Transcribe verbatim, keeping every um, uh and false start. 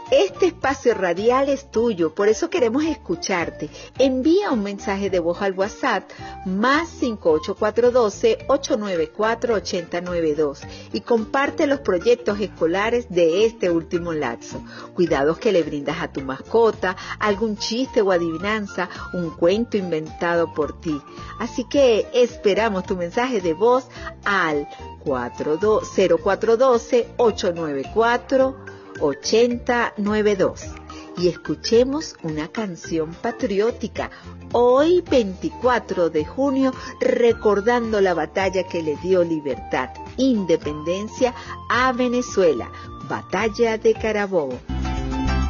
Este espacio radial es tuyo, por eso queremos escucharte. Envía un mensaje de voz al WhatsApp más cinco ocho cuatro uno dos, ocho nueve cuatro, ocho cero nueve dos y comparte los proyectos escolares de este último lapso. Cuidados que le brindas a tu mascota, algún chiste o adivinanza, un cuento inventado por ti. Así que esperamos tu mensaje de voz al cero cuatro uno dos, ocho nueve cuatro, ocho cero nueve dos y escuchemos una canción patriótica hoy veinticuatro de junio, recordando la batalla que le dio libertad, independencia a Venezuela, Batalla de Carabobo.